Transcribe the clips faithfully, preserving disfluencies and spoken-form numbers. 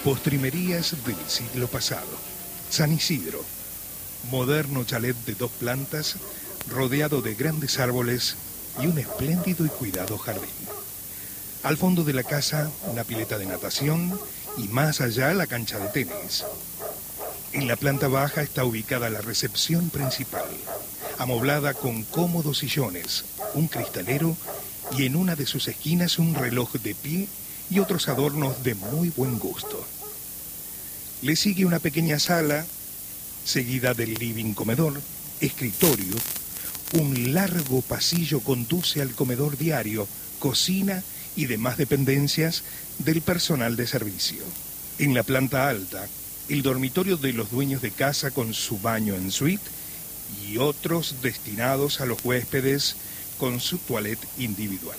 Postrimerías del siglo pasado. San Isidro. Moderno chalet de dos plantas, rodeado de grandes árboles y un espléndido y cuidado jardín. Al fondo de la casa, una pileta de natación y más allá la cancha de tenis. En la planta baja está ubicada la recepción principal, amoblada con cómodos sillones, un cristalero y en una de sus esquinas un reloj de pie y otros adornos de muy buen gusto. Le sigue una pequeña sala, seguida del living comedor, escritorio. Un largo pasillo conduce al comedor diario, cocina y demás dependencias del personal de servicio. En la planta alta, el dormitorio de los dueños de casa con su baño en suite y otros destinados a los huéspedes con su toilette individual.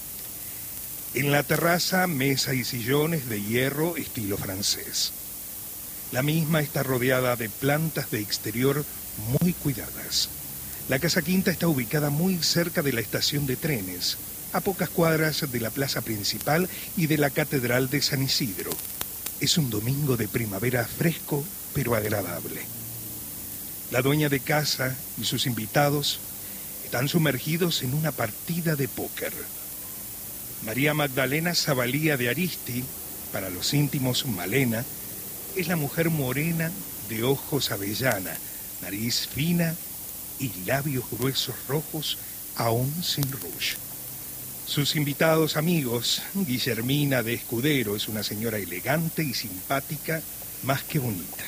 En la terraza, mesa y sillones de hierro estilo francés. La misma está rodeada de plantas de exterior muy cuidadas. La casa quinta está ubicada muy cerca de la estación de trenes, a pocas cuadras de la plaza principal y de la Catedral de San Isidro. Es un domingo de primavera fresco, pero agradable. La dueña de casa y sus invitados están sumergidos en una partida de póker. María Magdalena Zavalía de Aristi, para los íntimos Malena, es la mujer morena de ojos avellana, nariz fina y labios gruesos rojos, aún sin rouge. Sus invitados amigos, Guillermina de Escudero, es una señora elegante y simpática, más que bonita.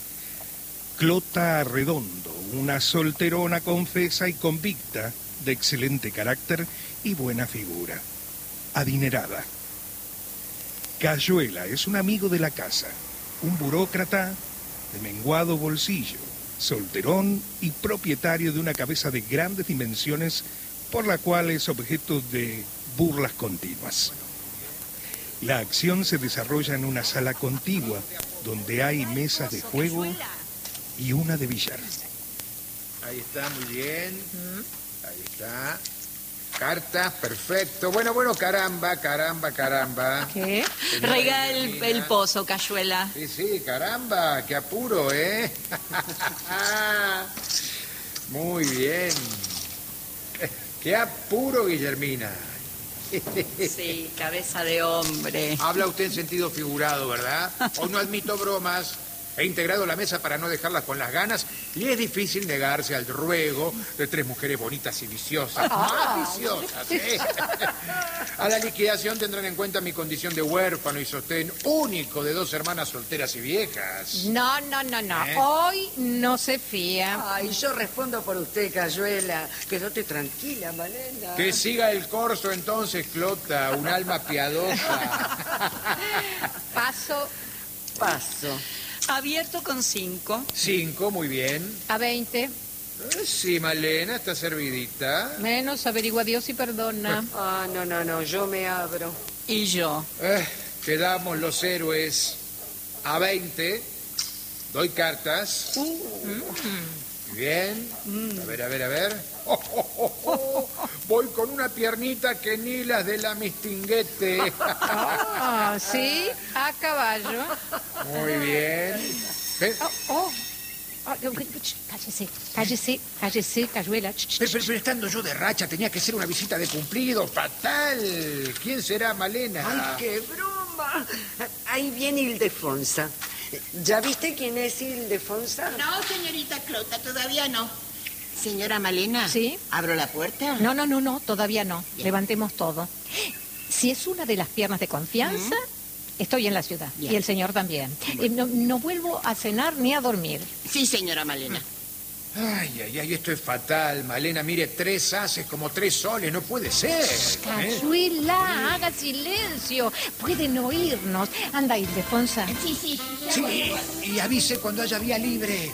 Clota Arredondo, una solterona confesa y convicta, de excelente carácter y buena figura. Adinerada. Cayuela es un amigo de la casa, un burócrata de menguado bolsillo, solterón y propietario de una cabeza de grandes dimensiones por la cual es objeto de burlas continuas. La acción se desarrolla en una sala contigua donde hay mesas de juego y una de billar. Ahí está, muy bien. Ahí está. Cartas, perfecto. Bueno, bueno, caramba, caramba, caramba. ¿Qué? Rega el, el pozo, Cayuela. Sí, sí, caramba, qué apuro, ¿eh? Muy bien. Qué apuro, Guillermina. Sí, cabeza de hombre. Habla usted en sentido figurado, ¿verdad? Hoy no admito bromas. He integrado la mesa para no dejarlas con las ganas y es difícil negarse al ruego de tres mujeres bonitas y viciosas. Ah. Más viciosas, ¿eh? A la liquidación tendrán en cuenta mi condición de huérfano y sostén único de dos hermanas solteras y viejas. No, no, no, no. ¿Eh? Hoy no se fía. Ay, yo respondo por usted, Cayuela. Quédate tranquila, Malena. Que siga el corso entonces, Clota, un alma piadosa. Paso Paso. Abierto con cinco. Cinco, muy bien. a veinte. Eh, Sí, Malena, está servidita. Menos averigua Dios y perdona. Ah, no, no, no, yo me abro. Y yo. Eh, quedamos los héroes a veinte. Doy cartas. Muy bien. A ver, a ver, a ver. Oh, oh, oh, oh. Voy con una piernita que ni las de la mistinguete. Ah, sí, a caballo. Muy bien. ¿Eh? Oh, oh. Ah, cállese, cállese, cállese, Cayuela. Pero, pero, pero estando yo de racha, tenía que ser una visita de cumplido. Fatal. ¿Quién será, Malena? ¡Ay, qué broma! Ahí viene Ildefonsa. ¿Ya viste quién es Ildefonsa? No, señorita Clota, todavía no. Señora Malena. ¿Sí? ¿Abro la puerta? No, no, no, no, todavía no. Bien. Levantemos todo. Si es una de las piernas de confianza, estoy en la ciudad. Bien. Y el señor también. Eh, no, no vuelvo a cenar ni a dormir. Sí, señora Malena. Ay, ay, ay, esto es fatal, Malena. Mire, tres haces como tres soles, no puede ser. ¿eh? Cayuela, haga silencio. Pueden oírnos. Anda, Ildefonsa. Sí, sí. ya Sí, voy. y avise cuando haya vía libre.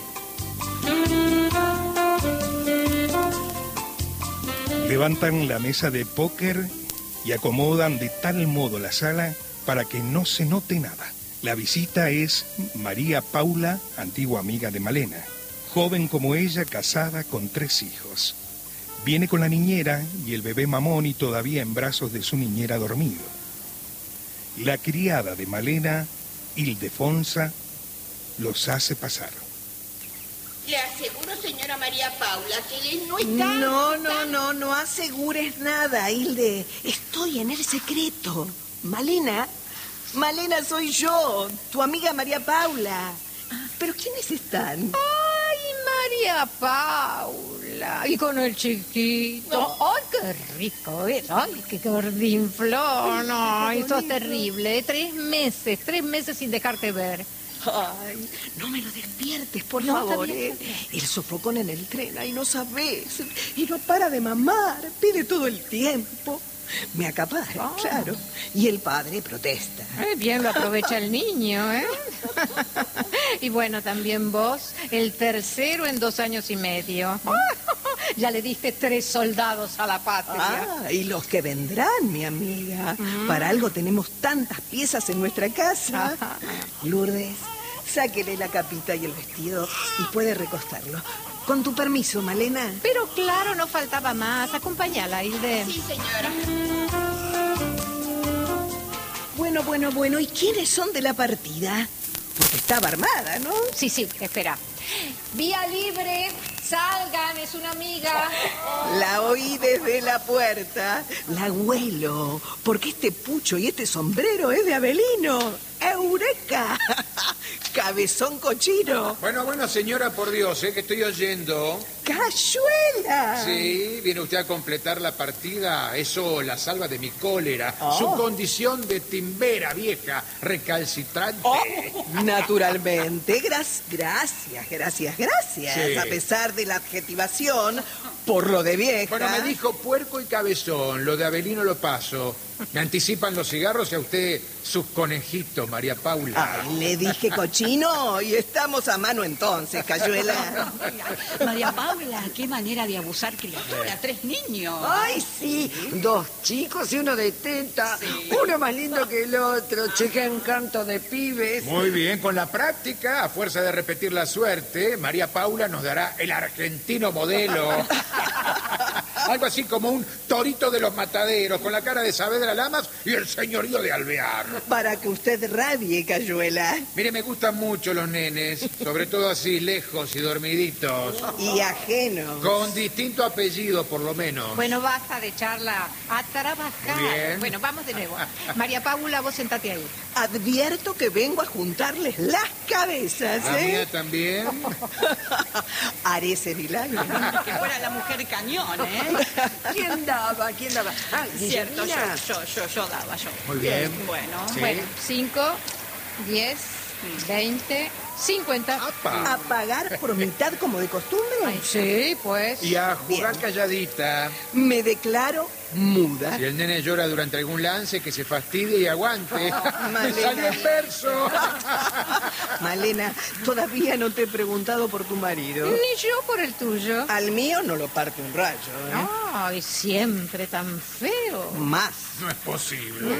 Levantan la mesa de póker y acomodan de tal modo la sala para que no se note nada. La visita es María Paula, antigua amiga de Malena. Joven como ella, casada con tres hijos. Viene con la niñera y el bebé Mamoni todavía en brazos de su niñera dormido. La criada de Malena Ildefonsa los hace pasar. Le aseguro, señora María Paula, que él no está... No, no, no, no asegures nada, Hilde. Estoy en el secreto. Malena, Malena soy yo, tu amiga María Paula. ¿Pero quiénes están? Ay, María Paula. Y con el chiquito. Ay, qué rico es. Ay, qué gordinflón. Ay, sos terrible. Tres meses, tres meses sin dejarte ver. Ay, no me lo despiertes, por No, favor. está bien, ¿eh? está bien. El sofocón en el tren, ay, no sabes. Y no para de mamar, pide todo el tiempo. Me acapara, Ah. claro. Y el padre protesta. Eh, bien lo aprovecha el niño, ¿eh? Y bueno, también vos, el tercero en dos años y medio. Ya le diste tres soldados a la patria. Ah, y los que vendrán, mi amiga. Para algo tenemos tantas piezas en nuestra casa. Ajá. Lourdes, sáquele la capita y el vestido y puede recostarlo. Con tu permiso, Malena. Pero claro, no faltaba más. Acompáñala, Hilde. Sí, señora. Bueno, bueno, bueno. ¿Y quiénes son de la partida? Porque estaba armada, ¿no? Sí, sí, espera. Vía libre, salgan, es una amiga. La oí desde la puerta. La huelo. Porque este pucho y este sombrero es de Avelino. ¡Eureka! ¡Cabezón cochino! Bueno, bueno, señora, por Dios, ¿eh? Que estoy oyendo. ¡Cachuela! Sí, viene usted a completar la partida. Eso la salva de mi cólera. Oh. Su condición de timbera vieja, recalcitrante. Oh, naturalmente. Gras- gracias, gracias, gracias. Sí. A pesar de la adjetivación, por lo de vieja. Bueno, me dijo puerco y cabezón. Lo de Avelino lo paso. Me anticipan los cigarros y a usted sus conejitos, María Paula. Ay, le dije cochino y estamos a mano entonces, Cayuela. María Paula, qué manera de abusar criatura, tres niños. Ay, sí, dos chicos y uno de teta. Uno más lindo que el otro. Che, qué encanto de pibes. Muy bien, con la práctica, a fuerza de repetir la suerte, María Paula nos dará el argentino modelo. Algo así como un torito de los mataderos, con la cara de Saavedra Lamas y el señorío de Alvear. Para que usted rabie, Cayuela. Mire, me gustan mucho los nenes, sobre todo así, lejos y dormiditos. Y ajeno. Con distinto apellido, por lo menos. Bueno, basta de charla. A trabajar. Muy bien. Bueno, vamos de nuevo. María Paula, vos sentate ahí. Advierto que vengo a juntarles las cabezas, La ¿eh? mía también. Haré ese milagro. Que fuera la mujer cañón, ¿eh? ¿Quién daba? ¿Quién daba? Ah, Cierto, yo, Guillermina. yo, yo, yo daba, yo. Muy bien. Bueno, Sí. Bueno, cinco, diez, veinte, cincuenta. ¡Apa! ¿A pagar por mitad como de costumbre? Ay, sí, pues. Y a jugar calladita. Me declaro muda. Si el nene llora durante algún lance, que se fastidie y aguante. Me Malena. salió el verso. Malena, todavía no te he preguntado por tu marido. Ni yo por el tuyo. Al mío no lo parte un rayo, ¿eh? Ay, siempre tan feo. Más. No es posible.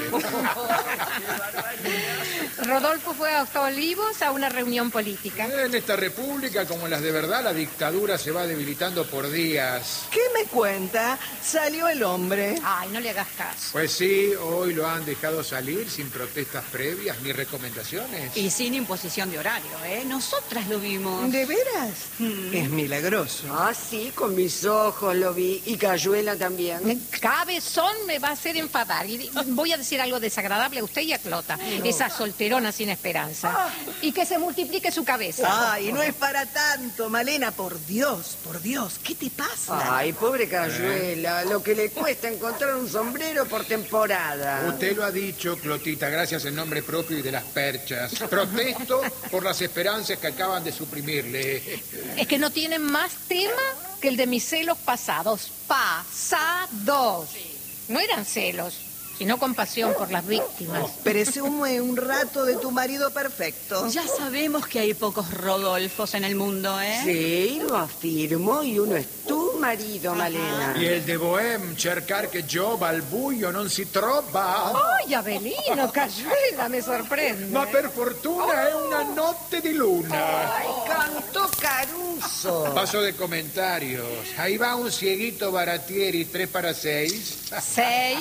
Rodolfo fue hasta Olivos a una reunión política. En esta república, como en las de verdad, la dictadura se va debilitando por días. ¿Qué me cuenta? Salió el hombre. Ay, no le hagas caso. Pues sí, hoy lo han dejado salir sin protestas previas ni recomendaciones. Y sin imposición de horario, ¿eh? Nosotras lo vimos. ¿De veras? Es milagroso. Ah, sí, con mis ojos lo vi. Y Cayuela también. Cabezón me va a hacer enfadar. Y voy a decir algo desagradable a usted y a Clota. Esa solterona sin esperanza. Y que se multiplique su cabeza. Ay, no es para tanto, Malena, por Dios, por Dios, ¿qué te pasa? Ay, pobre Cayuela. Lo que le cuesta encontrar un sombrero por temporada. Usted lo ha dicho, Clotita, gracias en nombre propio y de las perchas. Protesto por las esperanzas que acaban de suprimirle. Es que no tienen más tema que el de mis celos pasados. Pasados. No eran celos, sino compasión por las víctimas. Presume un rato de tu marido perfecto. Ya sabemos que hay pocos Rodolfos en el mundo, ¿eh? Sí, lo afirmo. Y uno es tu marido, Malena. Y el de Bohem, cercar que yo, balbuio, non si trova. Ay, Avelino, Cayuela, me sorprende. Ma per fortuna è una notte di luna. Ay, cantó Caruso. Paso de comentarios. Ahí va un cieguito baratieri, tres para seis. Seis,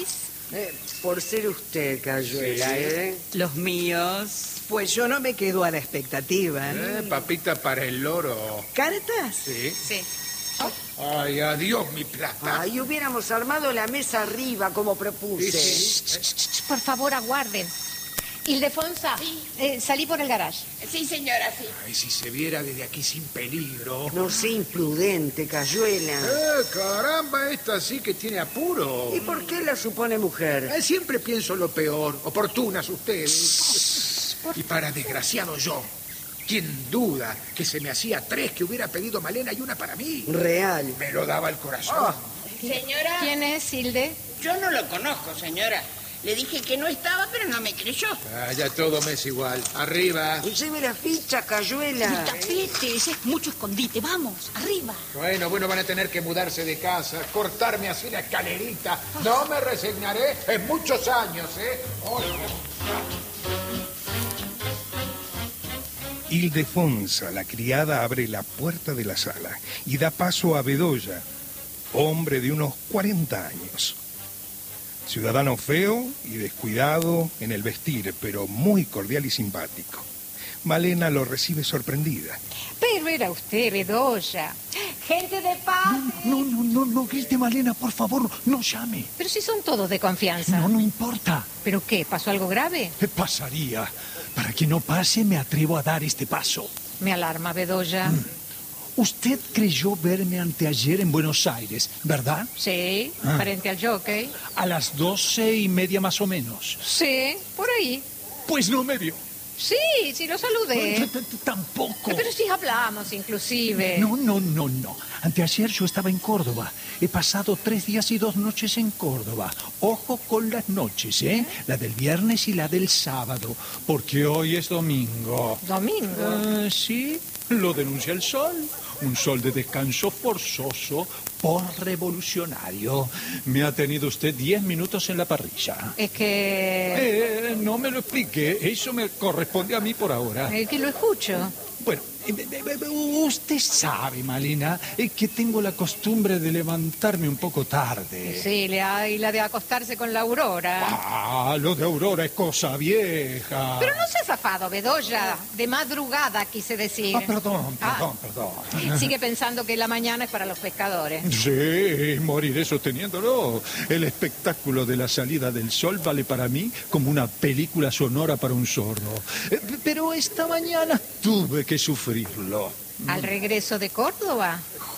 Eh, por ser usted, Cayuela, Sí. ¿eh? Los míos. Pues yo no me quedo a la expectativa. Eh, papita para el loro. ¿Cartas? Sí. Sí. Ay, adiós mi plata. Ay, hubiéramos armado la mesa arriba como propuse. Sí, sí. Por favor, aguarden. Ildefonsa, eh, salí por el garage. Sí, señora, sí. Ay, si se viera desde aquí sin peligro. No sea imprudente, Cayuela. Eh, caramba, esta sí que tiene apuro. ¿Y por qué la supone mujer? Eh, siempre pienso lo peor. Oportunas ustedes. Y para desgraciado yo. ¿Quién duda que se me hacía tres que hubiera pedido Malena y una para mí? Real. Me lo daba el corazón. Señora, ¿Quién es, Hilde? yo no lo conozco, señora. Le dije que no estaba, pero no me creyó. Ah, ya todo me es igual. Arriba. Lleve la ficha, Cayuela. Tapete, ese es mucho escondite. Vamos, arriba. Bueno, bueno, van a tener que mudarse de casa, cortarme así la escalerita. No me resignaré en muchos años, ¿eh? Oh, Ildefonsa, la criada, abre la puerta de la sala y da paso a Bedoya, hombre de unos cuarenta años. Ciudadano feo y descuidado en el vestir, pero muy cordial y simpático. Malena lo recibe sorprendida. Pero era usted, Bedoya. Gente de paz. No, no, no, no grite, Malena, por favor, no llame. Pero si son todos de confianza. No, no importa. ¿Pero qué? ¿Pasó algo grave? Eh, Pasaría. Para que no pase, me atrevo a dar este paso. Me alarma, Bedoya. Usted creyó verme anteayer en Buenos Aires, ¿verdad? Sí, Ah. frente al jockey. A las doce y media más o menos. Sí, por ahí. Pues no me vio. Sí, sí, lo saludé. T- t- Tampoco. Pero sí hablamos, inclusive. No, no, no, no. Anteayer yo estaba en Córdoba. He pasado tres días y dos noches en Córdoba. Ojo con las noches, ¿eh? La del viernes y la del sábado. Porque hoy es domingo. Domingo. Ah, sí, lo denuncia el sol. Un sol de descanso forzoso por revolucionario. Me ha tenido usted diez minutos en la parrilla. Es que... Eh, no me lo explique. Eso me corresponde a mí por ahora. Es que lo escucho. Bueno, eh, eh, eh, usted sabe, Malena, eh, que tengo la costumbre de levantarme un poco tarde. Sí, la- y la de acostarse con la Aurora. Ah, lo de Aurora es cosa vieja. Pero no se ha zafado, Bedoya. De madrugada, quise decir. Ah, perdón, Ah, perdón, perdón. sigue pensando que la mañana es para los pescadores. Sí, moriré sosteniéndolo. El espectáculo de la salida del sol vale para mí como una película sonora para un sordo. Eh, Pero esta mañana tuve que sufrirlo. ¿Al regreso de Córdoba?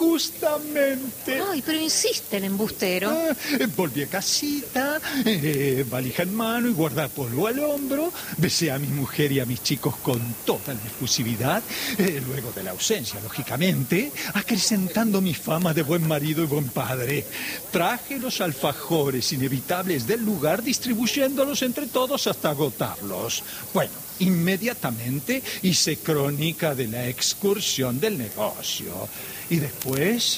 Justamente. Ay, pero insiste el embustero. Ah, eh, volví a casita, eh, valija en mano y guardapolvo al hombro. Besé a mi mujer y a mis chicos con toda la efusividad, eh, luego de la ausencia, lógicamente, acrecentando mi fama de buen marido y buen padre. Traje los alfajores inevitables del lugar, distribuyéndolos entre todos hasta agotarlos. Bueno, inmediatamente hice crónica de la excursión del negocio. Y después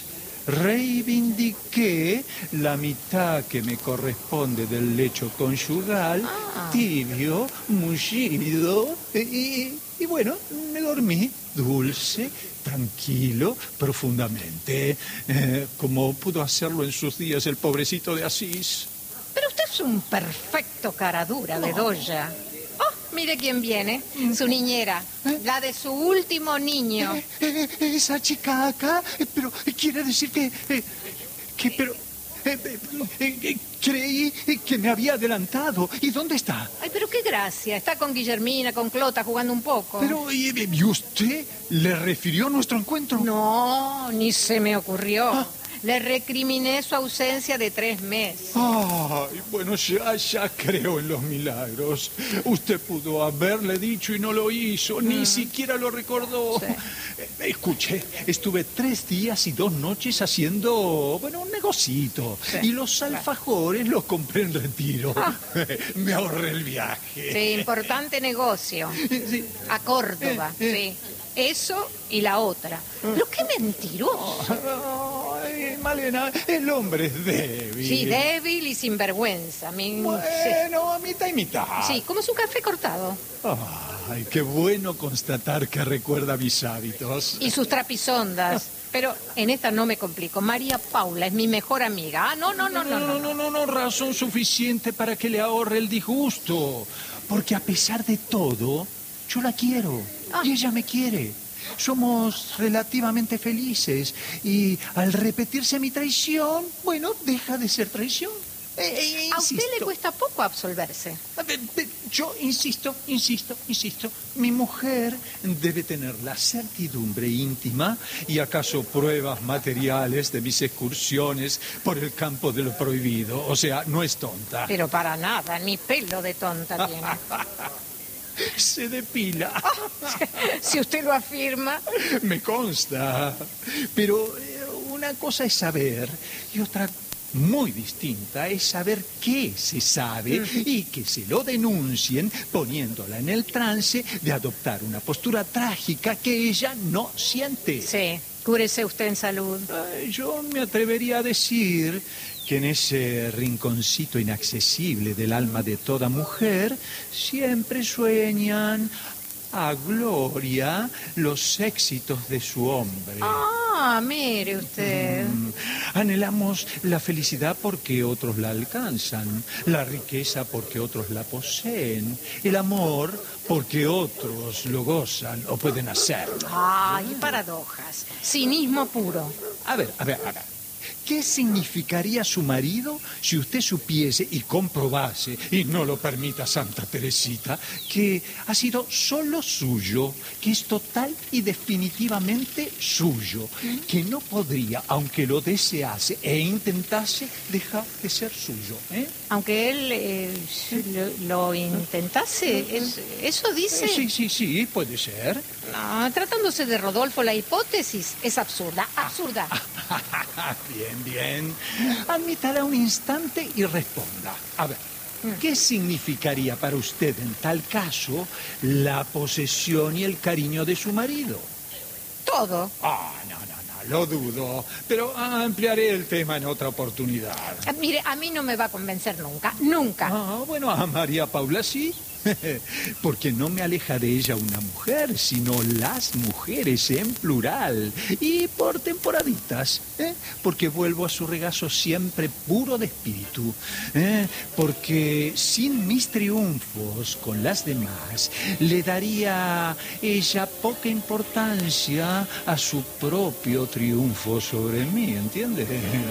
reivindiqué la mitad que me corresponde del lecho conyugal, tibio, mullido, y, y bueno, me dormí dulce, tranquilo, profundamente, eh, como pudo hacerlo en sus días el pobrecito de Asís. Pero usted es un perfecto caradura, Bedoya. Oh, mire quién viene. Su niñera. La de su último niño. Eh, eh, esa chica acá, eh, pero eh, quiere decir que... eh, que pero... eh, eh, eh, creí que me había adelantado. ¿Y dónde está? Ay, pero qué gracia. Está con Guillermina, con Clota, jugando un poco. Pero, ¿y, y usted le refirió nuestro encuentro? No, ni se me ocurrió. Ah. Le recriminé su ausencia de tres meses. Ay, bueno, ya, ya creo en los milagros. Usted pudo haberle dicho y no lo hizo, ni siquiera lo recordó. Sí. Eh, Escuche, estuve tres días y dos noches haciendo, bueno, un negocito. Sí, Y los alfajores los compré en retiro. Me ahorré el viaje. Sí, importante negocio. Sí. A Córdoba, Eh, sí. Eso y la otra. Pero qué mentiroso. Ay, Malena, el hombre es débil. Sí, débil y sinvergüenza. Mi- Bueno, a mitad y mitad. Sí, como su café cortado. Ay, qué bueno constatar que recuerda mis hábitos. Y sus trapisondas. Pero en esta no me complico. María Paula es mi mejor amiga. Ah, no, no, no, no, No, no, no, no, razón suficiente para que le ahorre el disgusto. Porque a pesar de todo, yo la quiero y ella me quiere. Somos relativamente felices y al repetirse mi traición, bueno, deja de ser traición. Eh, eh, A usted insisto. le cuesta poco absolverse. Yo insisto, insisto, insisto. Mi mujer debe tener la certidumbre íntima y acaso pruebas materiales de mis excursiones por el campo de lo prohibido. O sea, no es tonta. Pero para nada, ni pelo de tonta tiene. Se depila. Si usted lo afirma. Me consta. Pero eh, una cosa es saber y otra muy distinta es saber qué se sabe y que se lo denuncien poniéndola en el trance de adoptar una postura trágica que ella no siente. Sí, cúrese usted en salud. Ay, yo me atrevería a decir que en ese rinconcito inaccesible del alma de toda mujer siempre sueñan a gloria los éxitos de su hombre. Ah, mire usted. Mm, Anhelamos la felicidad porque otros la alcanzan, la riqueza porque otros la poseen, el amor porque otros lo gozan o pueden hacerlo. Ay, paradojas. Cinismo puro. A ver, a ver, a ver. ¿Qué significaría su marido si usted supiese y comprobase, y no lo permita Santa Teresita, que ha sido solo suyo, que es total y definitivamente suyo, que no podría, aunque lo desease e intentase, dejar de ser suyo? ¿eh? Aunque él eh, lo, lo intentase, es- ¿eso dice? Eh, Sí, sí, sí, puede ser. No, tratándose de Rodolfo, la hipótesis es absurda, absurda. Bien, bien. Admítala un instante y responda. A ver, ¿qué significaría para usted en tal caso la posesión y el cariño de su marido? Todo. Ah, no, no, no, lo dudo. Pero ampliaré el tema en otra oportunidad. Ah, Mire, a mí no me va a convencer nunca, nunca. Ah, bueno, a María Paula sí. Porque no me aleja de ella una mujer, sino las mujeres en plural. Y por temporaditas, ¿eh? Porque vuelvo a su regazo siempre puro de espíritu. ¿eh? Porque sin mis triunfos con las demás, le daría ella poca importancia a su propio triunfo sobre mí, ¿entiende?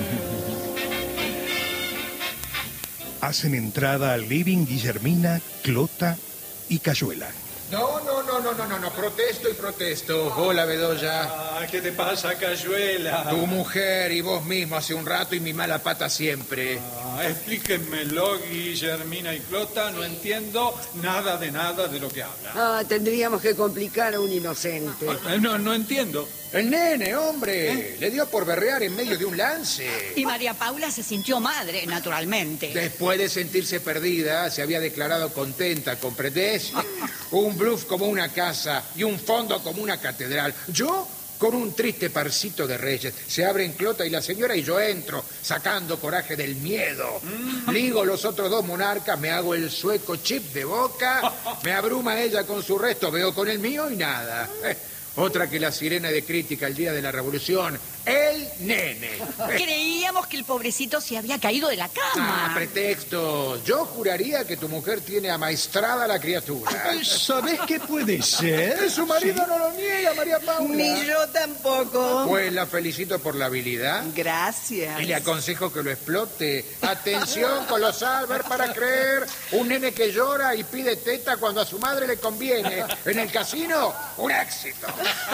Hacen entrada al living Guillermina, Clota y Cayuela. No, no, no, no, no, no, no, protesto y protesto. Hola, Bedoya. Ah, ¿qué te pasa, Cayuela? Tu mujer y vos mismo hace un rato y mi mala pata siempre. Ah, explíquenmelo, Guillermina y Clota. No entiendo nada de nada de lo que habla. Ah, tendríamos que complicar a un inocente. Eh, No, no entiendo. El nene, hombre, le dio por berrear en medio de un lance. Y María Paula se sintió madre, naturalmente. Después de sentirse perdida, se había declarado contenta, ¿comprendés? Un bluff como una casa y un fondo como una catedral. Yo, con un triste parcito de reyes, se abren Clota y la señora y yo entro, sacando coraje del miedo. Ligo los otros dos monarcas, me hago el sueco chip de boca, me abruma ella con su resto, veo con el mío y nada. Eh, Otra que la sirena de crítica el día de la revolución, el nene. Creíamos que el pobrecito se había caído de la cama. Ah, pretexto. Yo juraría que tu mujer tiene amaestrada a la criatura. ¿Sabes qué puede ser? Su marido no lo niega, María Paula. Ni yo tampoco. Pues la felicito por la habilidad Gracias. y le aconsejo que lo explote. Atención, colosal, ver para creer. Un nene que llora y pide teta cuando a su madre le conviene. En el casino, un éxito.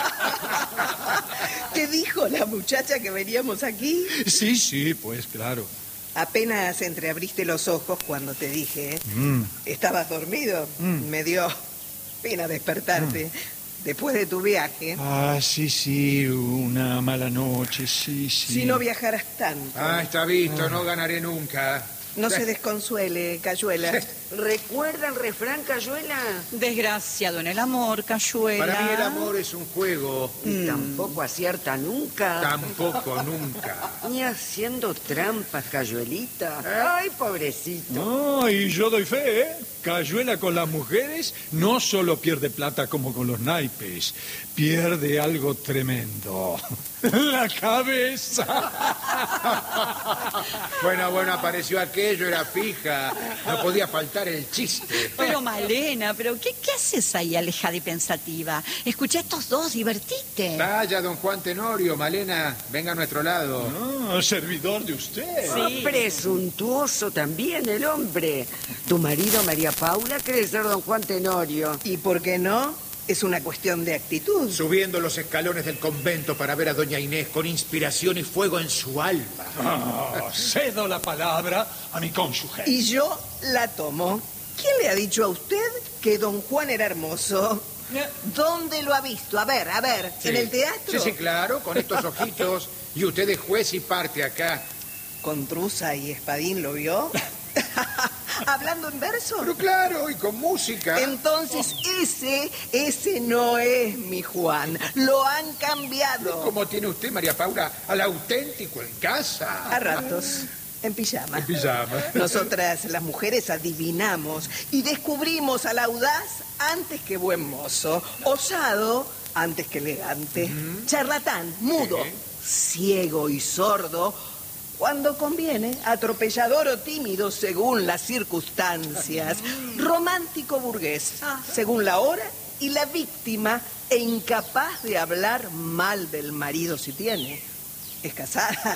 ¿Te dijo la muchacha que veníamos aquí? Sí, sí, pues claro. Apenas entreabriste los ojos cuando te dije. Mm. ¿Estabas dormido? Me dio pena despertarte. Después de tu viaje. Ah, sí, sí, una mala noche, sí, sí. Si no viajaras tanto. Ah, está visto, no ganaré nunca. No se desconsuele, Cayuela. ¿Recuerda el refrán, Cayuela? Desgraciado en el amor, Cayuela. Para mí el amor es un juego. Y tampoco acierta nunca. Tampoco nunca. Ni haciendo trampas, Cayuelita. Ay, pobrecito. Ay, yo doy fe, ¿eh? Cayuela con las mujeres no solo pierde plata como con los naipes, pierde algo tremendo. La cabeza. Bueno, bueno, apareció aquello, era fija. No podía faltar el chiste. Pero Malena, ¿pero qué, qué haces ahí alejada y pensativa? Escucha a estos dos, divertite. Vaya, don Juan Tenorio, Malena, venga a nuestro lado. Ah, servidor de usted. Sí. Presuntuoso también el hombre. Tu marido, María Paula, cree ser don Juan Tenorio. ¿Y por qué no? Es una cuestión de actitud. Subiendo los escalones del convento para ver a doña Inés con inspiración y fuego en su alma. Ah, cedo la palabra a mi cónyuge. Y yo la tomo. ¿Quién le ha dicho a usted que don Juan era hermoso? ¿Dónde lo ha visto? A ver, a ver, Sí. ¿en el teatro? Sí, sí, claro, con estos ojitos. Y usted es juez y parte acá. ¿Con truza y espadín lo vio? ¿Hablando en verso? Pero claro, y con música. Entonces ese, ese no es mi Juan. Lo han cambiado. ¿Cómo tiene usted, María Paula, al auténtico en casa? A ratos, en pijama. En pijama. Nosotras, las mujeres, adivinamos y descubrimos al audaz antes que buen mozo, osado antes que elegante, charlatán, mudo, ciego y sordo, cuando conviene, atropellador o tímido según las circunstancias, romántico burgués según la hora y la víctima e incapaz de hablar mal del marido si tiene. Es casada.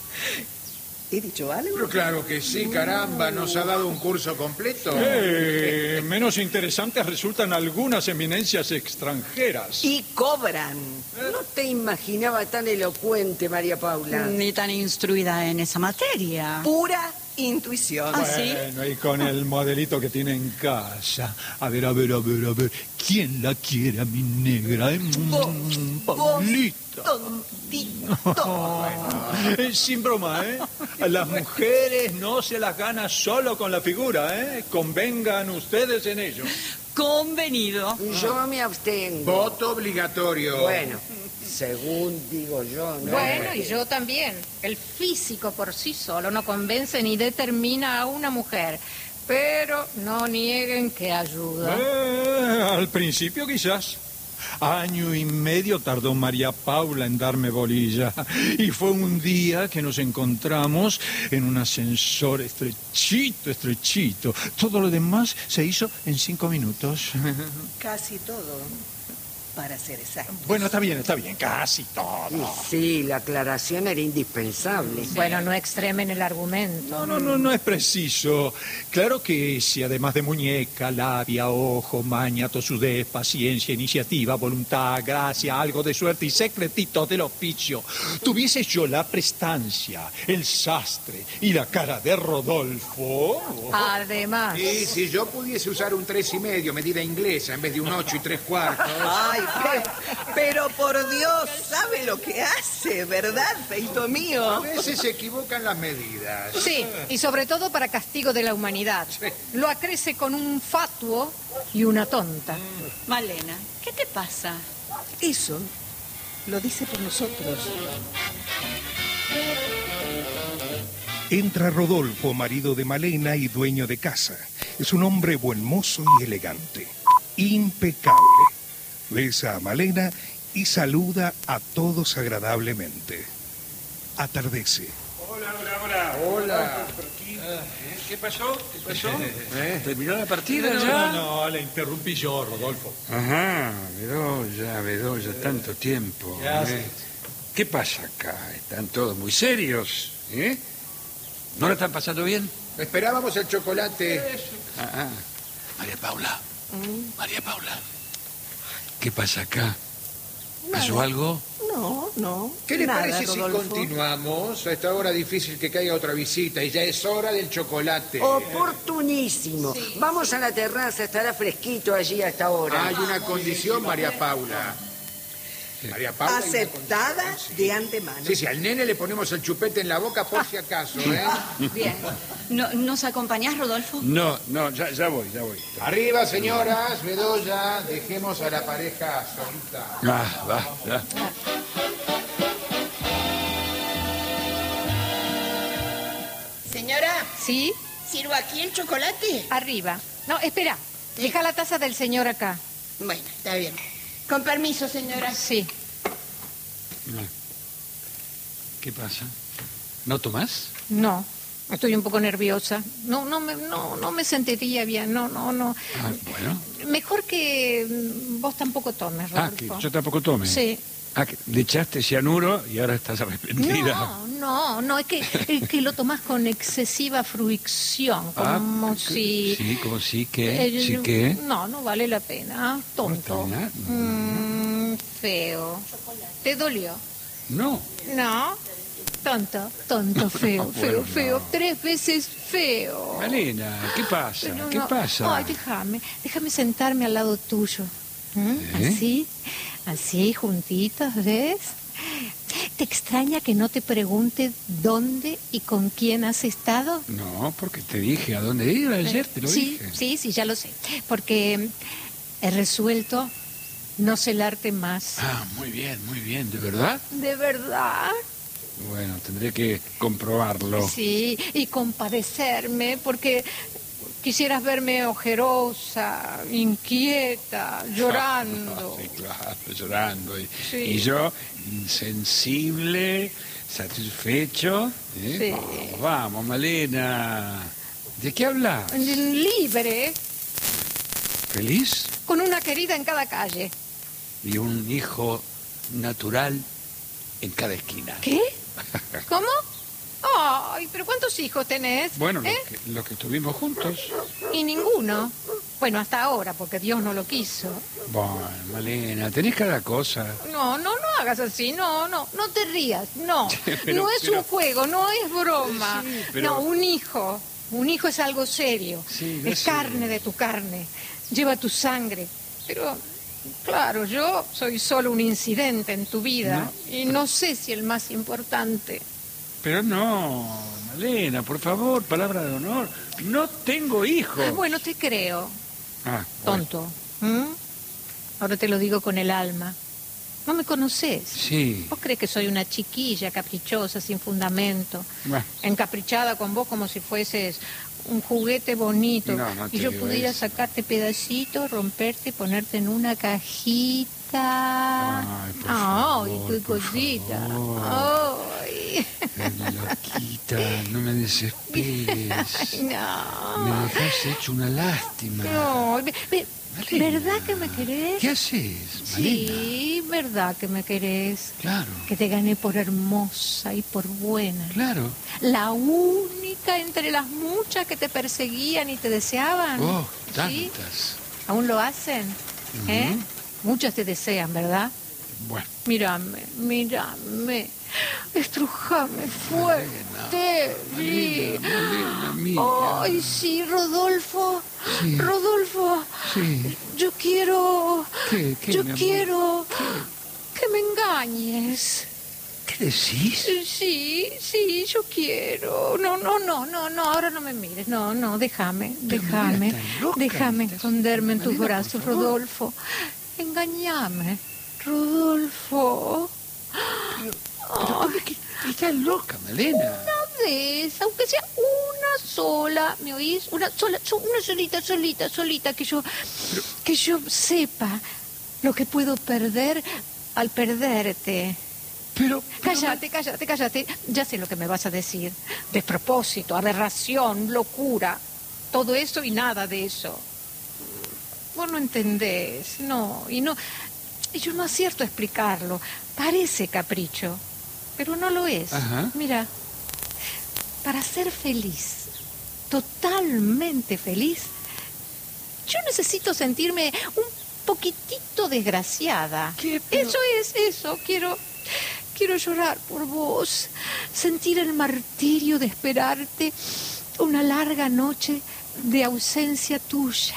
¿He dicho algo? Pero claro que sí, caramba, nos ha dado un curso completo. Eh, menos interesantes resultan algunas eminencias extranjeras. Y cobran. No te imaginaba tan elocuente, María Paula. Ni tan instruida en esa materia. Pura intuición. Ah, sí. Bueno, y con el modelito que tiene en casa. A ver, a ver, a ver, a ver. ¿Quién la quiere a mi negra? Eh? Mm, Paulita. Tontito. Eh, Sin broma, ¿eh? Las mujeres no se las gana solo con la figura, ¿eh? Convengan ustedes en ello. Convenido. Yo me abstengo. Voto obligatorio. Bueno, según digo yo, ¿no? Bueno, y yo también. El físico por sí solo no convence ni determina a una mujer. Pero no nieguen que ayuda. Eh, al principio quizás. Año y medio tardó María Paula en darme bolilla. Y fue un día que nos encontramos en un ascensor estrechito, estrechito. Todo lo demás se hizo en cinco minutos. Casi todo, para ser exacto. Bueno, está bien, está bien, casi Y todo. sí, la aclaración era indispensable. Bueno, no extremen el argumento. No, no, no, no es preciso. Claro que si además de muñeca, labia, ojo, maña, tosudez, paciencia, iniciativa, voluntad, gracia, algo de suerte y secretitos del oficio, tuviese yo la prestancia, el sastre y la cara de Rodolfo. Además, Y si yo pudiese usar un tres y medio, medida inglesa, en vez de un ocho y tres cuartos. Ay, pero, pero por Dios, sabe lo que hace, ¿verdad, feito A mío? veces se equivocan las medidas. sí, y sobre todo para castigo de la humanidad. Lo acrece con un fatuo y una tonta. Malena, ¿qué te pasa? Eso lo dice por nosotros. Entra Rodolfo, marido de Malena y dueño de casa. Es un hombre buen mozo y elegante. Impecable. Besa a Malena y saluda a todos agradablemente. Atardece. Hola, hola, hola. Hola. Por aquí. ¿Qué pasó? ¿Qué pasó? ¿Eh? ¿Terminó la partida No, ya? no, no, le interrumpí yo, Rodolfo. Ajá, Bedoya, Bedoya, tanto tiempo. Ya ¿eh? ¿Qué pasa acá? Están todos muy serios, ¿eh? ¿No la están pasando bien? Esperábamos el chocolate. Ah, ah. María Paula, María Paula, ¿qué pasa acá? ¿Pasó algo? No, no. ¿Qué le nada, parece si Rodolfo. continuamos? A esta hora difícil que caiga otra visita y ya es hora del chocolate. Oportunísimo. Vamos a la terraza, estará fresquito allí hasta ahora. Hay una condición, María Paula. María Paula. hay una Aceptada condición, de sí. antemano. Sí, sí, al nene le ponemos el chupete en la boca por si acaso, ¿eh? Bien. ¿No- ¿Nos acompañás, Rodolfo? No, no, ya, ya voy, ya voy. Arriba, señoras, Bedoya, dejemos a la pareja solita. Ah, va, ya. Señora, ¿Sí? ¿sirvo aquí el chocolate? Arriba. No, espera. ¿Sí? Deja la taza del señor acá. Bueno, está bien. Con permiso, señora. Sí. ¿Qué pasa? ¿No tomás? No, estoy un poco nerviosa. No, no me, no, no me sentiría bien. No, no, no. Ah, bueno. Mejor que mm, vos tampoco tomes, Ah, Rodolfo. que yo tampoco tome. Sí. Ah, que le echaste cianuro y ahora estás arrepentida. No, no, no, es que, es que lo tomás con excesiva fruición, como Ah, si... Sí, como si que, Eh, sí que... No, no vale la pena, tonto. No está Mm, feo. ¿Te dolió? No. No, tonto, tonto, feo, No, feo, bueno, feo, no. tres veces feo. Malena, ¿qué pasa? Pero ¿Qué no. pasa? Ay, déjame, déjame sentarme al lado tuyo. ¿Mm? ¿Eh? Así, así, juntitos, ¿ves? ¿Te extraña que no te pregunte dónde y con quién has estado? No, porque te dije a dónde ir ayer, te lo sí, dije. sí, sí, ya lo sé. Porque he resuelto no celarte más. Ah, muy bien, muy bien. ¿De verdad? ¿De verdad? Bueno, tendré que comprobarlo. Sí, y compadecerme, porque quisieras verme ojerosa, inquieta, llorando. Sí, claro, llorando. Y, Sí. y yo, insensible, satisfecho. ¿eh? Sí. Vamos, vamos, Malena. ¿De qué hablas? Libre, ¿Feliz? con una querida en cada calle. Y un hijo natural en cada esquina. ¿Qué? ¿Cómo? Ay, pero ¿cuántos hijos tenés? Bueno, ¿Eh? los, que, los que estuvimos juntos. Y ninguno. Bueno, hasta ahora, porque Dios no lo quiso. Bueno, Malena, tenés cada cosa. No, no, no hagas así, no, no, no te rías, no. Pero- no es pero- un juego, no es broma. Sí, pero- No, un hijo, un hijo es algo serio. Sí, yo es sé. carne de tu carne, lleva tu sangre. Pero, claro, yo soy solo un incidente en tu vida y no sé si el más importante. Pero no, Malena, por favor, palabra de honor. No tengo hijos. Bueno, te creo, Ah, bueno. tonto. ¿Mm? Ahora te lo digo con el alma. No me conoces. Sí. ¿Vos crees que soy una chiquilla caprichosa, sin fundamento? Bueno, Encaprichada con vos como si fueses un juguete bonito. No, no te y yo digo pudiera eso. sacarte pedacitos, romperte y ponerte en una cajita. Ay, por Ay, favor, qué por cosita. favor. Ay. loquita, no me desesperes. Me No. dejas hecho una lástima. No. Ve- ve- Malena, ¿Verdad que me querés? ¿Qué haces, Malena? Sí, verdad que me querés. Claro, Que te gané por hermosa y por buena. claro. La única entre las muchas que te perseguían y te deseaban. Oh, ¿Sí? tantas. ¿Aún lo hacen? ¿Eh? Ujú. Muchas te desean, ¿verdad? Bueno, Mírame, mírame. Estrujame fuerte. Malena, Malena, mía. Ay, sí, Rodolfo. Sí. Rodolfo. Sí. Yo quiero. ¿Qué, qué, yo mi amor? quiero que me engañes. ¿Qué decís? Sí, sí, yo quiero. No, no, no, no, no, ahora no me mires. No, no, déjame, Pero déjame. María, estás loca, Déjame estás- esconderme en tus Malena, por brazos, favor. Rodolfo. Engañame, Rodolfo. Pero, ¿qué- Estás loca, Malena. Una vez, aunque sea una sola, ¿me oís? Una sola, so- una solita, solita, solita, que yo, que yo sepa lo que puedo perder al perderte. Pero, pero, Cállate, cállate, cállate. Ya sé lo que me vas a decir. Despropósito, aberración, locura. Todo eso y nada de eso. Vos no entendés, no, y no. Y yo no acierto a explicarlo. Parece capricho, pero no lo es. Ajá. Mira, para ser feliz, totalmente feliz, yo necesito sentirme un poquitito desgraciada. ¿Qué? Pero- Eso es, eso. Quiero, quiero llorar por vos, sentir el martirio de esperarte una larga noche de ausencia tuya.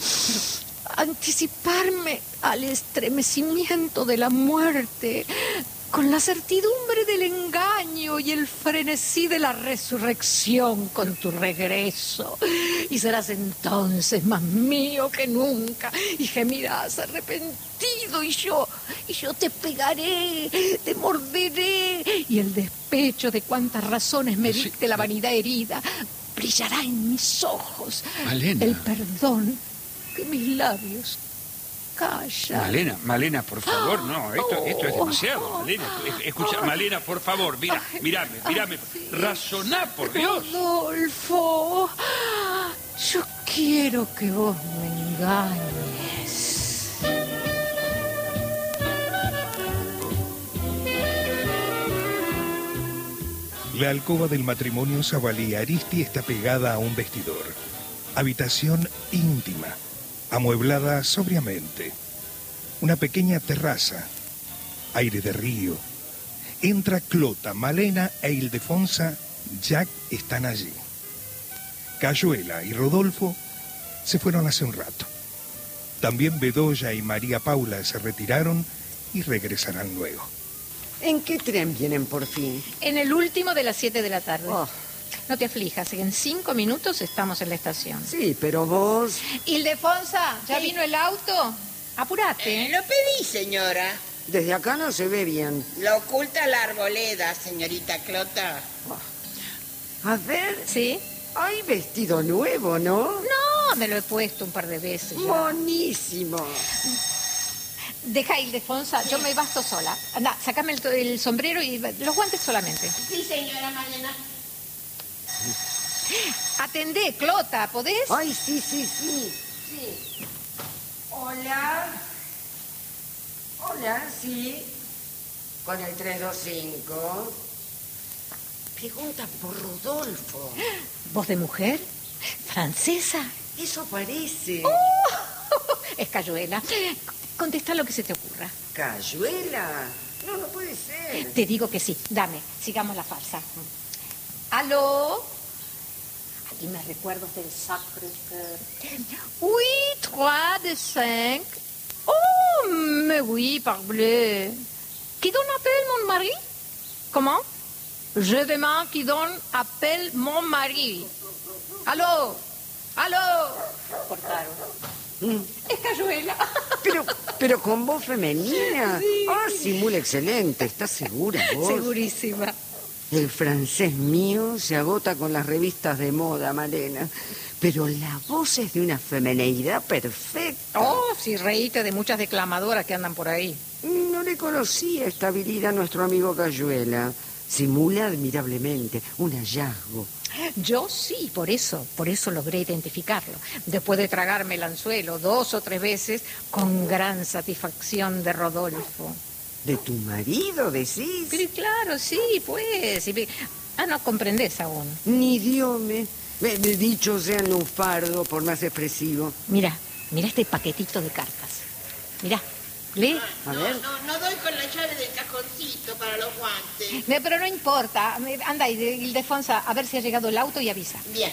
Anticiparme al estremecimiento de la muerte, con la certidumbre del engaño y el frenesí de la resurrección con tu regreso. Y serás entonces más mío que nunca, y gemirás arrepentido, y yo, y yo te pegaré, te morderé, y el despecho de cuántas razones me Sí. dicte la vanidad herida brillará en mis ojos. Malena. El perdón que mis labios callan. Malena, Malena, por favor, no, esto, esto es demasiado, Malena. Escucha, Malena, por favor, mira, mírame, mírame. Razoná, por Dios. Rodolfo, yo quiero que vos me engañes. La alcoba del matrimonio Zavalí Aristi está pegada a un vestidor. Habitación íntima, amueblada sobriamente. Una pequeña terraza, aire de río. Entra Clota, Malena e Ildefonsa. Jack están allí. Cayuela y Rodolfo se fueron hace un rato. También Bedoya y María Paula se retiraron y regresarán luego. ¿En qué tren vienen por fin? En el último de las siete de la tarde. Oh. No te aflijas, en cinco minutos estamos en la estación. Sí, pero vos... Ildefonsa, ¿ya Sí. vino el auto? Apúrate. Eh, lo pedí, señora. Desde acá no se ve bien. Lo oculta la arboleda, señorita Clota. A ver, ¿Sí? hay vestido nuevo, ¿no? No, me lo he puesto un par de veces ya. Buenísimo. Deja, Ildefonsa, yo me basto sola. Anda, sacame el, el sombrero y los guantes solamente. Sí, señora Malena. Atendé, Clota, ¿podés? Ay, sí, sí, sí. Sí. Hola. Hola, sí. Con el tres dos cinco. Pregunta por Rodolfo. ¿Voz de mujer? ¿Francesa? Eso parece. Es Cayuela. Contesta lo que se te ocurra. ¿Cayuela? No, no puede ser. Te digo que sí. Dame, sigamos la farsa. ¿Aló? Aquí me recuerdo del Sacré-Cœur. Oui, trois de cinq. Oh, mais oui, parbleu. Qui donne appelle mon mari? Comment? Je demande qui donne appelle mon mari. ¿Aló? ¿Aló? Cortaron. Mm. Es Cayuela. Pero, pero con voz femenina. Ah, simula excelente. ¿Estás segura vos? Segurísima. El francés mío se agota con las revistas de moda, Malena. Pero la voz es de una femineidad perfecta. Oh, si reíte de muchas declamadoras que andan por ahí. No le conocía esta habilidad a nuestro amigo Cayuela. Simula admirablemente. Un hallazgo. Yo sí, por eso, por eso logré identificarlo. Después de tragarme el anzuelo dos o tres veces, con gran satisfacción de Rodolfo. ¿De tu marido, decís? Pero claro, sí, pues. y- Ah, no comprendés aún. Ni Dios me... me- me dicho sea lunfardo, por más expresivo. Mira, mira este paquetito de cartas. Mira, lee. A no, ver. no, no doy con la llave del cajoncito para los guantes. No, pero no importa. Anda, Ildefonsa, a ver si ha llegado el auto y avisa. Bien.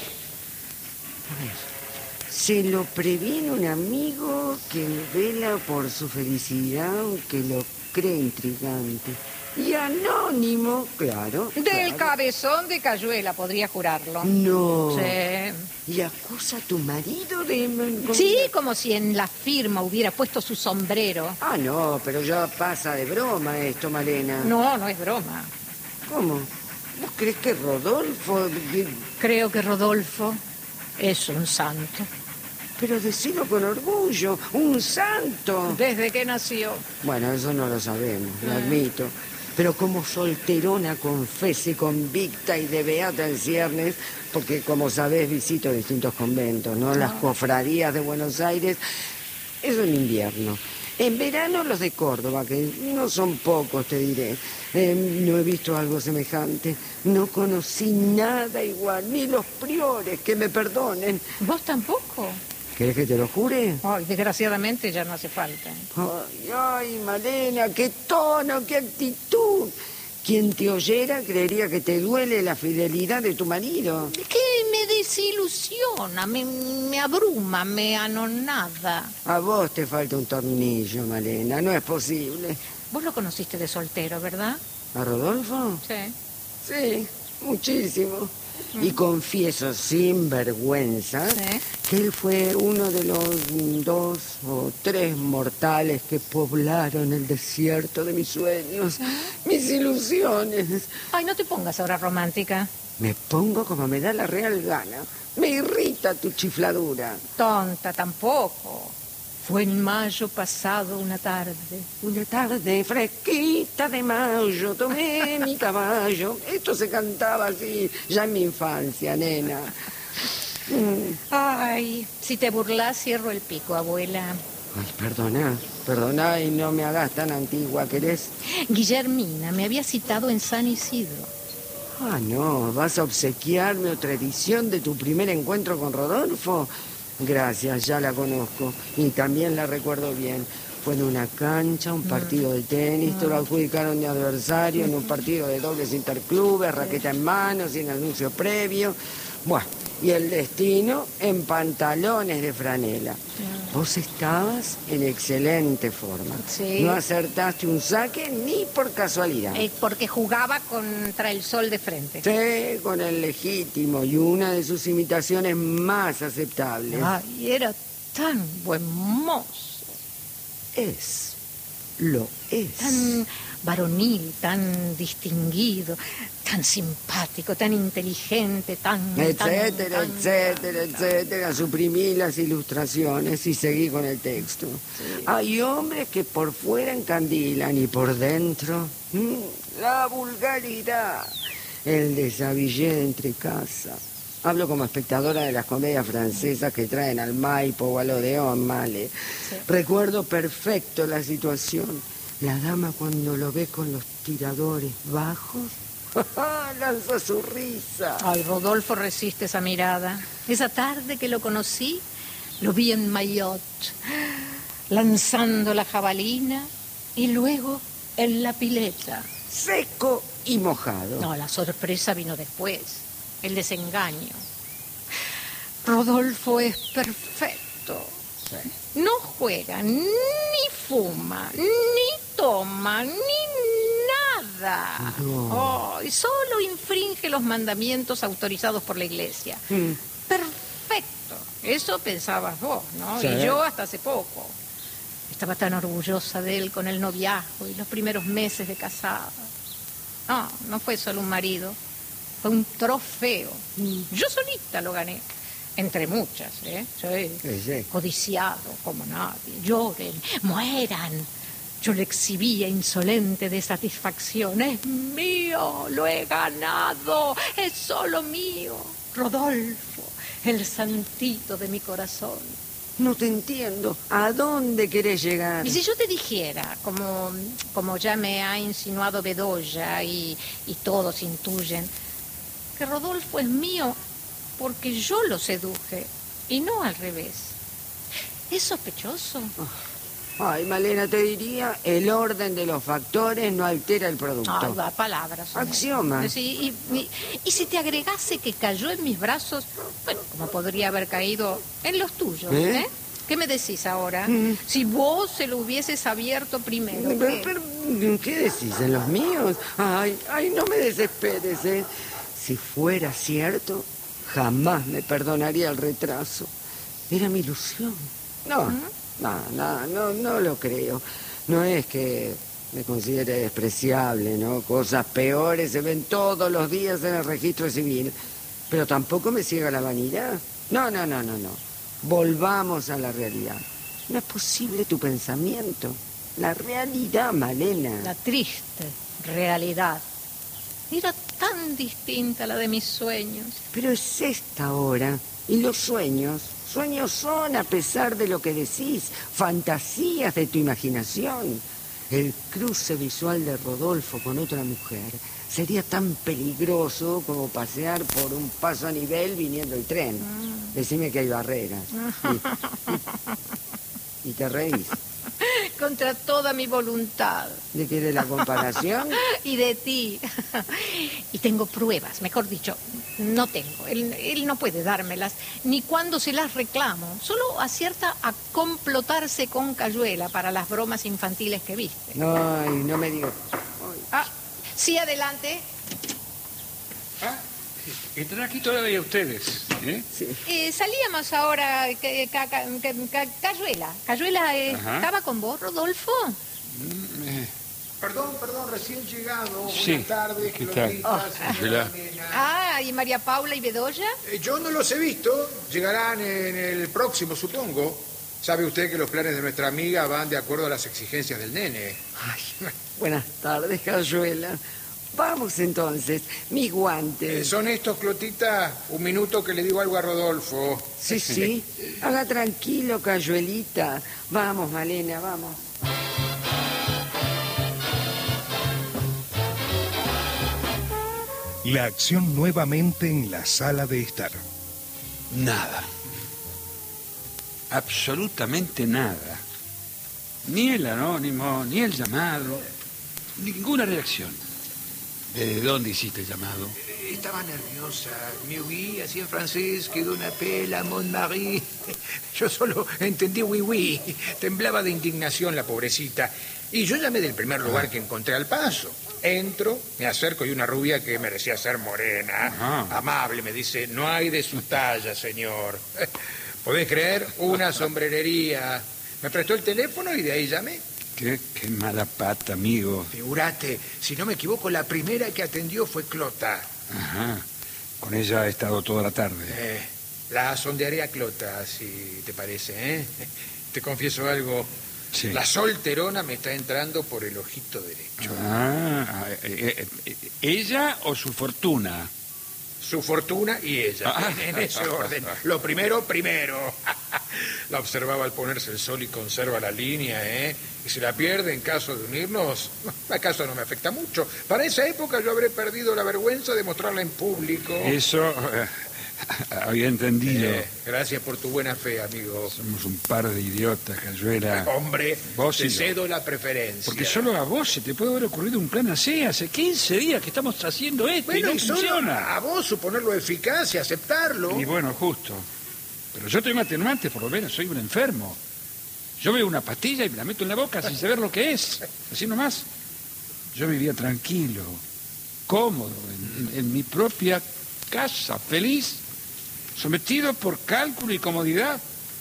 Se lo previene un amigo que vela por su felicidad, que lo cree intrigante. Y anónimo, claro. Del claro. cabezón de Cayuela, podría jurarlo. No. Sí. ¿Y acusa a tu marido de...? Sí, como si en la firma hubiera puesto su sombrero. Ah, no, pero ya pasa de broma esto, Malena. No, no es broma. ¿Cómo? ¿Vos crees que Rodolfo...? Creo que Rodolfo es un santo. Pero decilo con orgullo, un santo. Desde que nació. Bueno, eso no lo sabemos, lo admito. Pero como solterona confesa y convicta y de beata en ciernes, porque como sabés visito distintos conventos, ¿no? Las cofradías de Buenos Aires, eso en invierno. En verano los de Córdoba, que no son pocos, te diré. Eh, no he visto algo semejante. No conocí nada igual, ni los priores, que me perdonen. ¿Vos tampoco? ¿Querés que te lo jure? Ay, desgraciadamente ya no hace falta. Ay, ay, Malena, qué tono, qué actitud. Quien te oyera creería que te duele la fidelidad de tu marido. Que me desilusiona, me, me abruma, me anonada. A vos te falta un tornillo, Malena, no es posible. Vos lo conociste de soltero, ¿verdad? ¿A Rodolfo? Sí. Sí, muchísimo. Y confieso sin vergüenza Sí. que él fue uno de los dos o tres mortales que poblaron el desierto de mis sueños, mis ilusiones. Ay, no te pongas ahora romántica. Me pongo como me da la real gana. Me irrita tu chifladura. Tonta tampoco. Fue en mayo pasado una tarde. Una tarde fresquita de mayo, tomé mi caballo. Esto se cantaba así, ya en mi infancia, nena. Mm. Ay, si te burlas, cierro el pico, abuela. Ay, perdona, perdona y no me hagas tan antigua, ¿querés? Guillermina me había citado en San Isidro. Ah, no, ¿vas a obsequiarme otra edición de tu primer encuentro con Rodolfo? Gracias, ya la conozco y también la recuerdo bien. Fue en una cancha, un partido de tenis, te lo adjudicaron de adversario en un partido de dobles interclubes, raqueta en mano, sin anuncio previo. Bueno, y el destino en pantalones de franela. Vos estabas en excelente forma. Sí. No acertaste un saque ni por casualidad. Eh, porque jugaba contra el sol de frente. Sí, con el legítimo y una de sus imitaciones más aceptables. Ay, era tan buen mozo. Es, lo es. Tan varonil, tan distinguido, tan simpático, tan inteligente, tan... Etcétera, tan, etcétera, tan, etcétera. Suprimí las ilustraciones y seguí con el texto. Sí. Hay hombres que por fuera encandilan y por dentro... Mmm, la vulgaridad. El desabillé de entre casa. Hablo como espectadora de las comedias francesas que traen al Maipo o al Odeón, Male. Sí. Recuerdo perfecto la situación. La dama cuando lo ve con los tiradores bajos, lanza su risa. Ay, Rodolfo resiste esa mirada. Esa tarde que lo conocí, lo vi en Maillot, lanzando la jabalina y luego en la pileta. Seco y mojado. No, la sorpresa vino después, el desengaño. Rodolfo es perfecto. Sí. No juega, ni fuma, ni toma, ni nada. No. Oh, y solo infringe los mandamientos autorizados por la iglesia. Mm. Perfecto. Eso pensabas vos, ¿no? Sí. Y yo hasta hace poco. Estaba tan orgullosa de él con el noviazgo y los primeros meses de casada. No, no fue solo un marido. Fue un trofeo. Mm. Yo solita lo gané. Entre muchas, ¿eh? Sí. Sí, sí. Codiciado como nadie. Lloren, mueran. Yo le exhibía insolente de satisfacción. Es mío, lo he ganado. Es solo mío. Rodolfo, el santito de mi corazón. No te entiendo. ¿A dónde querés llegar? Y si yo te dijera, como, como ya me ha insinuado Bedoya y, y todos intuyen, que Rodolfo es mío porque yo lo seduje y no al revés. ¿Es sospechoso? Ay, Malena, te diría, el orden de los factores no altera el producto. Ay, va, palabras. Axioma. Sí, y, y, y si te agregase que cayó en mis brazos, bueno, como podría haber caído en los tuyos, ¿eh? ¿eh? ¿Qué me decís ahora? Mm. Si vos se lo hubieses abierto primero. Pero, ¿qué? pero, ¿qué decís? ¿En los míos? Ay, ay, no me desesperes, ¿eh? Si fuera cierto... Jamás me perdonaría el retraso. Era mi ilusión. No, ¿Mm? no, no, no, no lo creo. No es que me considere despreciable, ¿no? Cosas peores se ven todos los días en el registro civil. Pero tampoco me ciega la vanidad. No, no, no, no, no. Volvamos a la realidad. No es posible tu pensamiento. La realidad, Malena. La triste realidad. Era tan distinta a la de mis sueños. Pero es esta ahora. Y los sueños, sueños son a pesar de lo que decís, fantasías de tu imaginación. El cruce visual de Rodolfo con otra mujer sería tan peligroso como pasear por un paso a nivel viniendo el tren. Mm. Decime que hay barreras. Y, y te reís. Contra toda mi voluntad. ¿De qué? ¿De la comparación? Y de ti. Y tengo pruebas, mejor dicho, no tengo. Él, él no puede dármelas, ni cuando se las reclamo. Solo acierta a complotarse con Cayuela para las bromas infantiles que viste. Ay, no me digas. Ah, sí, adelante. Ah, están aquí todavía ustedes, ¿eh? Sí. Eh, salíamos ahora, que, ca, ca, ca, Cayuela. Cayuela, eh, ¿estaba con vos, Rodolfo? Mm, eh, Perdón, perdón, recién llegado. Sí. Buenas tardes, ¿Qué tal? Clotita, Oh. señora Hola. Nena. Ah, ¿y María Paula y Bedoya? Eh, yo no los he visto. Llegarán en el próximo, supongo. Sabe usted que los planes de nuestra amiga van de acuerdo a las exigencias del nene. Ay, buenas tardes, Cayuela. Vamos entonces, mis guantes. Eh, ¿Son estos, Clotita? Un minuto que le digo algo a Rodolfo. Sí, sí. Haga tranquilo, Cayuelita. Vamos, Malena, vamos. La acción nuevamente en la sala de estar. Nada. Absolutamente nada. Ni el anónimo, ni el llamado, ninguna reacción. ¿Desde dónde hiciste el llamado? Estaba nerviosa. Me huí, así en francés, quedó una pela, mon mari. Yo solo entendí oui, oui. Temblaba de indignación la pobrecita. Y yo llamé del primer lugar que encontré al paso. Entro, me acerco y una rubia que merecía ser morena, Ajá. amable, me dice, no hay de su talla, señor. ¿Podés creer? Una sombrerería. Me prestó el teléfono y de ahí llamé. Qué, qué mala pata, amigo. Figurate, si no me equivoco, la primera que atendió fue Clota. Ajá. Con ella he estado toda la tarde. Eh, la sondearé a Clota, si te parece, ¿eh? Te confieso algo. Sí. La solterona me está entrando por el ojito derecho. Ah, eh, eh, eh, ¿ella o su fortuna? Su fortuna y ella, Ah. en, en ese orden. Lo primero, primero. La observaba al ponerse el sol y conserva la línea, ¿eh? Y si la pierde en caso de unirnos, ¿acaso no me afecta mucho? Para esa época yo habré perdido la vergüenza de mostrarla en público. Eso eh, había entendido. Eh, gracias por tu buena fe, amigo. Somos un par de idiotas, Cayuela. Hombre, Vos te y yo. cedo la preferencia. Porque solo a vos se te puede haber ocurrido un plan así. Hace quince días que estamos haciendo esto Bueno, y no y solo funciona. a vos suponerlo eficaz y aceptarlo. Y bueno, justo. Pero yo tengo atenuantes, por lo menos, soy un enfermo. Yo veo una pastilla y me la meto en la boca sin saber lo que es. Así nomás. Yo vivía tranquilo, cómodo, en, en- en mi propia casa, feliz, sometido por cálculo y comodidad.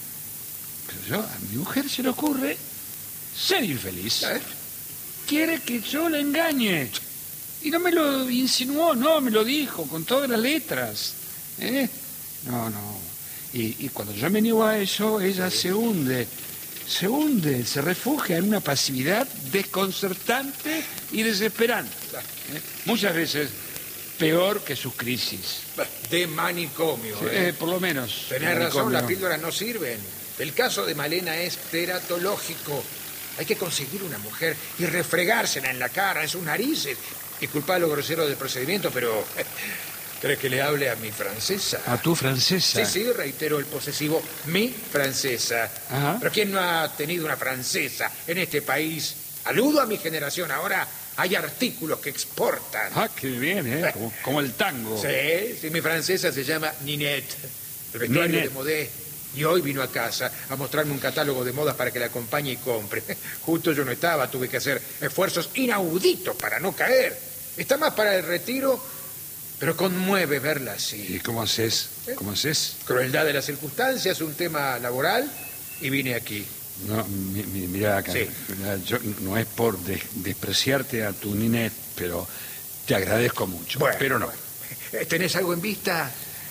Pero yo, a mi mujer se le ocurre ser infeliz. ¿Eh? Quiere que yo la engañe. Y no me lo insinuó, no, me lo dijo con todas las letras. ¿Eh? No, no. Y, y cuando yo me niego a eso, ella se hunde, se hunde, se refugia en una pasividad desconcertante y desesperante. ¿Eh? Muchas veces peor que sus crisis. De manicomio, Sí, ¿eh? eh, por lo menos. Tenés razón, Manicomio. las píldoras no sirven. El caso de Malena es teratológico. Hay que conseguir una mujer y refregársela en la cara, en sus narices. Disculpa lo grosero del procedimiento, pero ¿crees que le hable a mi francesa? A tu francesa. Sí, sí, reitero el posesivo, mi francesa. Ajá. Pero ¿quién no ha tenido una francesa en este país? Aludo a mi generación, ahora hay artículos que exportan. Ah, qué bien, ¿eh? Como, como el tango. Sí, sí, mi francesa se llama Ninette, el vestuario Ninette. de Modé. Y hoy vino a casa a mostrarme un catálogo de modas para que la acompañe y compre. Justo yo no estaba, tuve que hacer esfuerzos inauditos para no caer. Está más para el retiro, pero conmueve verla así. ¿Y cómo haces? ¿Cómo haces? Crueldad de las circunstancias, un tema laboral, y vine aquí. No, mi- mi- mira acá, Sí. mira, yo, no es por des- despreciarte a tu Ninette, pero te agradezco mucho. Bueno, pero no. bueno. Eh, ¿Tenés algo en vista?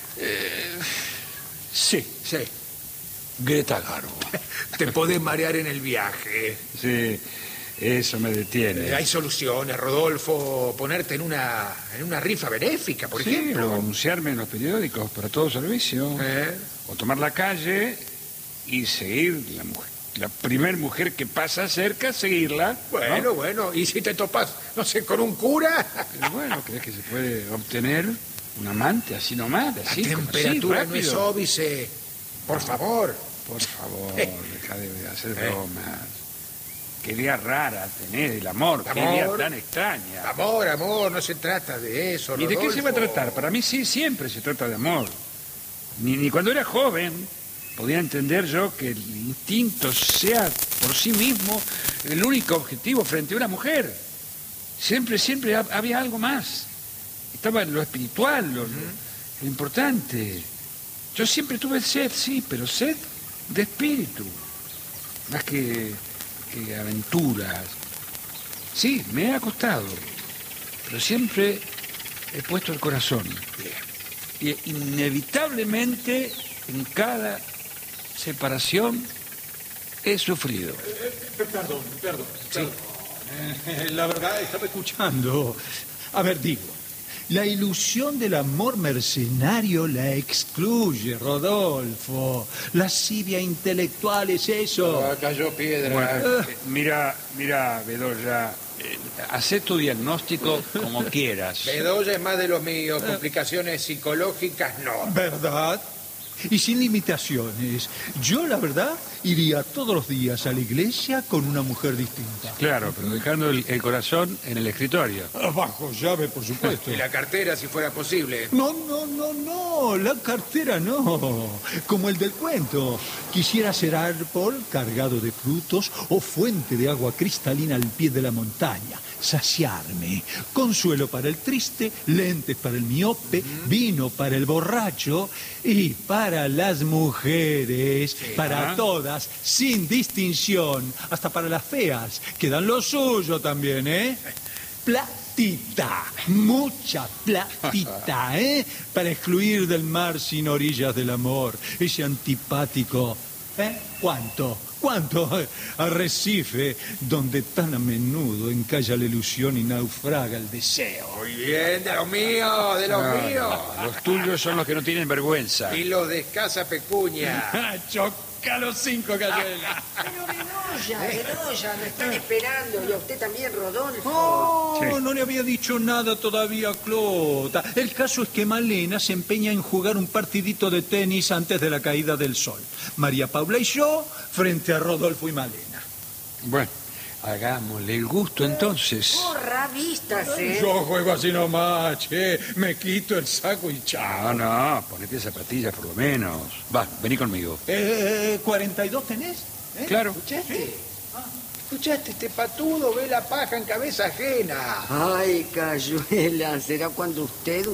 Sí, Sí. Greta Garbo. Te podés marear en el viaje. Sí, eso me detiene. Eh, hay soluciones, Rodolfo. Ponerte en una, en una rifa benéfica, por Sí, ejemplo. o anunciarme en los periódicos para todo servicio. ¿Eh? O tomar la calle y seguir la mujer. La primer mujer que pasa cerca, seguirla. ¿no? Bueno, bueno. ¿Y si te topas, no sé, con un cura? Pero bueno, ¿crees que se puede obtener un amante así nomás? La Así, como así, temperatura no es rápido? óbice. Por favor. Por favor, deja de hacer bromas. Qué idea rara tenés del amor, qué Amor. idea tan extraña. Amor, amor, no se trata de eso, ¿Y de qué se va a Rodolfo. tratar? Para mí sí, siempre se trata de amor. Ni, ni cuando era joven podía entender yo que el instinto sea por sí mismo el único objetivo frente a una mujer. Siempre, siempre ha- había algo más. Estaba lo espiritual, lo, lo- lo importante. Yo siempre tuve sed, sí, pero sed de espíritu, más que, que aventuras. Sí, me ha costado, pero siempre he puesto el corazón. Y inevitablemente en cada separación he sufrido. Eh, eh, perdón, perdón. Sí. Eh, la verdad, estaba escuchando. A ver, digo, la ilusión del amor mercenario la excluye, Rodolfo. La lascivia intelectual es eso. Ah, cayó piedra. Bueno, eh, mira, mira, Bedoya, eh, hacé tu diagnóstico como quieras. Bedoya es más de lo mío, complicaciones psicológicas no. ¿Verdad? Y sin limitaciones. Yo, la verdad, iría todos los días a la iglesia con una mujer distinta. Claro, pero dejando el, el corazón en el escritorio. Bajo llave, por supuesto. Y la cartera, si fuera posible. No, no, no, no, la cartera no. Como el del cuento. Quisiera ser árbol cargado de frutos o fuente de agua cristalina al pie de la montaña. Saciarme. Consuelo para el triste, lentes para el miope, vino para el borracho y para las mujeres, sí, para ¿ah? todas, sin distinción, hasta para las feas, que dan lo suyo también, ¿eh? Platita, mucha platita, ¿eh? Para excluir del mar sin orillas del amor, ese antipático, ¿eh? ¿Cuánto? ¿Cuánto? Arrecife, donde tan a menudo encalla la ilusión y naufraga el deseo. Muy bien, de los míos, de los no, míos. No, los tuyos son los que no tienen vergüenza. Y los de escasa pecuña. Choca los cinco, Cayuela. Pero Bedoya, Bedoya, me están esperando. Y a usted también, Rodolfo. Oh, sí. No le había dicho nada todavía, Clota. El caso es que Malena se empeña en jugar un partidito de tenis antes de la caída del sol. María Paula y yo frente a Rodolfo y Malena. Bueno, hagámosle el gusto entonces. Porra, vístase. Yo juego así nomás, che. Me quito el saco y chao. No, no, ponete zapatillas por lo menos. Va, vení conmigo. Eh, ¿cuarenta y dos tenés? ¿Eh? Claro. ¿Escuchaste? ¿Sí? Ah. ¿Escuchaste? Este patudo ve la paja en cabeza ajena. Ay, Cayuela, ¿será cuando usted